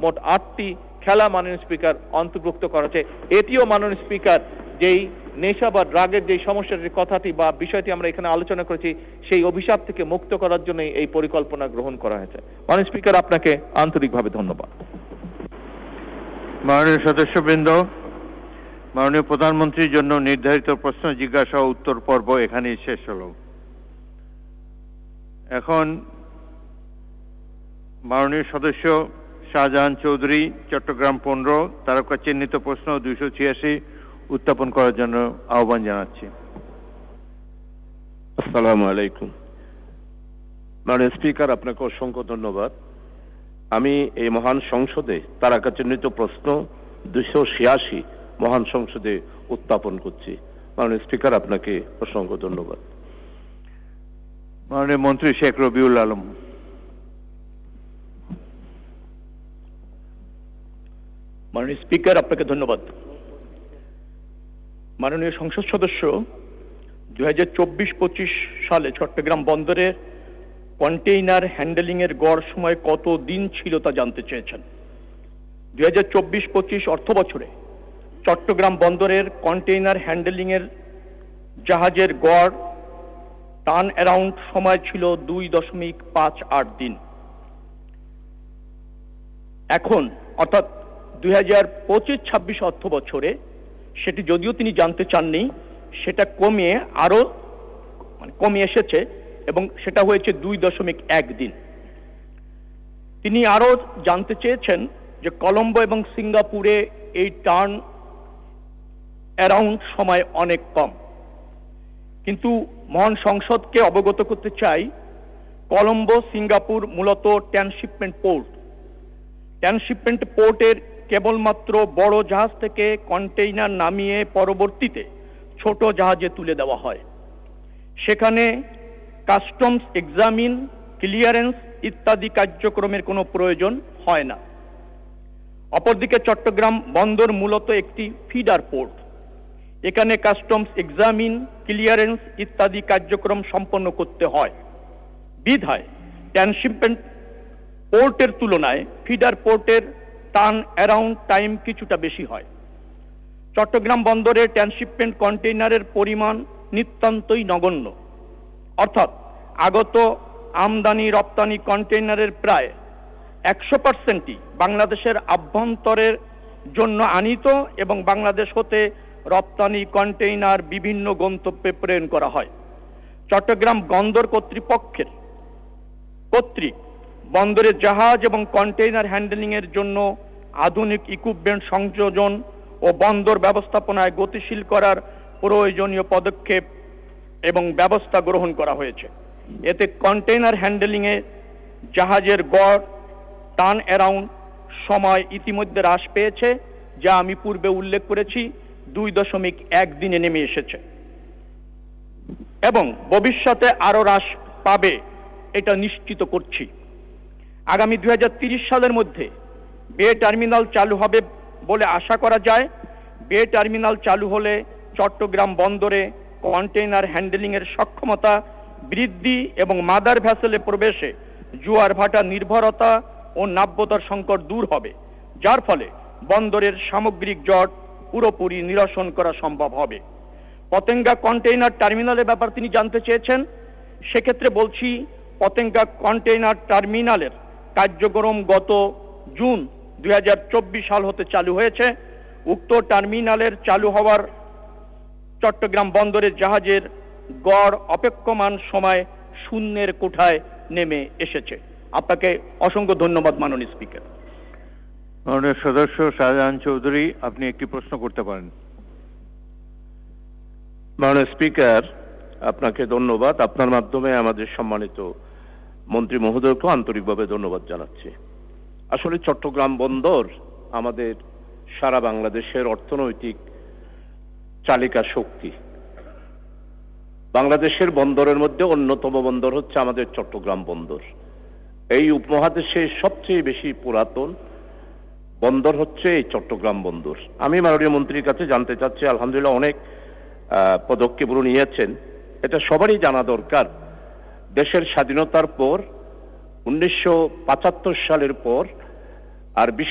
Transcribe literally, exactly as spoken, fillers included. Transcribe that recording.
মোট আটটি খেলা মাননীয় স্পিকার অন্তর্ভুক্ত করা হয়েছে। এটিও মাননীয় স্পিকার যেই নেশা বা ড্রাগের যে সমস্যাটির কথাটি বা বিষয়টি আমরা এখানে আলোচনা করেছি সেই অভিশাপ থেকে মুক্ত করার জন্য এই পরিকল্পনা গ্রহণ করা হয়েছে। মাননীয় স্পিকার, আপনাকে আন্তরিকভাবে ধন্যবাদ। মাননীয় সদস্যবৃন্দ, মাননীয় প্রধানমন্ত্রীর জন্য নির্ধারিত প্রশ্ন জিজ্ঞাসা ও উত্তর পর্ব এখানেই শেষ হলো। এখন মাননীয় সদস্য শাহজাহান চৌধুরী চট্টগ্রাম পনেরো তারকা চিহ্নিত প্রশ্ন দুইশো ছিয়াশি উত্থাপন করার জন্য আহ্বান জানাচ্ছি। আসসালামু আলাইকুম। মাননীয় স্পিকার, আপনাকে অসংখ্য ধন্যবাদ। আমি এই মহান সংসদে তারকা চিহ্নিত প্রশ্ন দুইশো ছিয়াশি মহান সংসদে উত্থাপন করছি। মাননীয় স্পিকার, আপনাকে অসংখ্য ধন্যবাদ। মাননীয় মন্ত্রী শেখ রবিউল আলম। মাননীয় স্পিকার, আপনাকে ধন্যবাদ। মাননীয় সংসদ সদস্য দুই হাজার চব্বিশ পঁচিশ সালে চট্টগ্রাম বন্দরে কন্টেইনার হ্যান্ডেলিং এর গড় সময় কত দিন ছিল তা জানতে চেয়েছেন। দুই হাজার চব্বিশ পঁচিশ অর্থ বছরে চট্টগ্রাম বন্দরের কন্টেইনার হ্যান্ডেলিং এর জাহাজের গড় টার্ন অ্যারাউন্ড সময় ছিল দুই দশমিক পাঁচ আট দিন। এখন অর্থাৎ দুই হাজার পঁচিশ ছাব্বিশ অর্থ বছরে সেটি যদিও তিনি জানতে চাননি, সেটা কমিয়ে আরো মানে কমে এসেছে এবং সেটা হয়েছে দুই দশমিক এক দিন। তিনি আরো জানতে চেয়েছেন যে কলম্বো এবং সিঙ্গাপুরে এই টার্ন অ্যারাউন্ড সময় অনেক কম, কিন্তু মহান সংসদকে অবগত করতে চাই কলম্বো সিঙ্গাপুর মূলত ট্রান্সশিপমেন্ট পোর্ট। ট্রান্সশিপমেন্ট পোর্টের কেবলমাত্র বড় জাহাজ থেকে কন্টেইনার নামিয়ে পরবর্তীতে ছোট জাহাজে তুলে দেওয়া হয়। সেখানে কাস্টমস এক্সামিন, ক্লিয়ারেন্স ইত্যাদি কার্যক্রমের কোনো প্রয়োজন হয় না। অপরদিকে চট্টগ্রাম বন্দর মূলত একটি ফিডার পোর্ট। এখানে কাস্টমস এক্সামিন, ক্লিয়ারেন্স ইত্যাদি কার্যক্রম সম্পন্ন করতে হয়। বিধায় ট্রান্সশিপমেন্ট পোর্টের তুলনায় ফিডার পোর্টের টার্ন অ্যারাউন্ড টাইম কিছুটা বেশি হয়। চট্টগ্রাম বন্দরের ট্রান্সশিপমেন্ট কন্টেইনারের পরিমাণ নিতান্তই নগণ্য, অর্থাৎ আগত আমদানি রপ্তানি কন্টেইনারের প্রায় একশো পার্সেন্টই বাংলাদেশের আভ্যন্তরের জন্য আনিত এবং বাংলাদেশ হতে রপ্তানি কন্টেইনার বিভিন্ন গন্তব্যে প্রেরণ করা হয়। চট্টগ্রাম বন্দর কর্তৃপক্ষের কর্তৃক বন্দরের জাহাজ এবং কন্টেইনার হ্যান্ডেলিং এর জন্য আধুনিক ইকুইপমেন্ট সংযোজন ও বন্দর ব্যবস্থাপনায় গতিশীল করার প্রয়োজনীয় পদক্ষেপ এবং ব্যবস্থা গ্রহণ করা হয়েছে। এতে কন্টেইনার হ্যান্ডেলিং এ জাহাজের গড় টার্ন অ্যারাউন্ড সময় ইতিমধ্যে হ্রাস পেয়েছে, যা আমি পূর্বে উল্লেখ করেছি দুই দশমিক এক দিনে নেমে এসেছে এবং ভবিষ্যতে আরো হ্রাস পাবে এটা নিশ্চিত করছি। আগামী দুই হাজার তিরিশ সালের মধ্যে বে টার্মিনাল চালু হবে বলে আশা করা যায়। বে টার্মিনাল চালু হলে চট্টগ্রাম বন্দরে কন্টেইনার হ্যান্ডেলিং এর সক্ষমতা বৃদ্ধি এবং মাদার ভ্যাসেলে প্রবেশে জোয়ার ভাটা নির্ভরতা ও নাব্যতার সংকট দূর হবে, যার ফলে বন্দরের সামগ্রিক জট পুরোপুরি নিরসন করা সম্ভব হবে। পতেঙ্গা কন্টেইনার টার্মিনালের ব্যাপার তিনি জানতে চেয়েছেন। সেক্ষেত্রে বলছি, পতেঙ্গা কন্টেইনার টার্মিনালের কার্যক্রম গত জুন দুই হাজার চব্বিশ সাল হতে চালু হয়েছে। উক্ত টার্মিনালের চালু হওয়ার চট্টগ্রাম বন্দরের জাহাজের গড় অপেক্ষমান সময় শূন্যের কোঠায় নেমে এসেছে। আপনাকে অসংখ্য ধন্যবাদ মাননীয় স্পিকার। মাননীয় সদস্য শাহজাহান চৌধুরী, আপনি একটি প্রশ্ন করতে পারেন। মাননীয় স্পিকার, আপনাকে ধন্যবাদ। আপনার মাধ্যমে আমাদের সম্মানিত মন্ত্রী মহোদয়কে আন্তরিকভাবে ধন্যবাদ জানাচ্ছি। আসলে চট্টগ্রাম বন্দর আমাদের সারা বাংলাদেশের অর্থনৈতিক চালিকা শক্তি। বাংলাদেশের বন্দরের মধ্যে অন্যতম বন্দর হচ্ছে আমাদের চট্টগ্রাম বন্দর। এই উপমহাদেশের সবচেয়ে বেশি পুরাতন বন্দর হচ্ছে এই চট্টগ্রাম বন্দর। আমি মাননীয় মন্ত্রীর কাছে জানতে চাচ্ছি, আলহামদুলিল্লাহ অনেক পদক্ষেপ নিয়েছেন, এটা সবারই জানা দরকার। দেশের স্বাধীনতার পর উনিশশো পঁচাত্তর সালের পর আর বিশেষ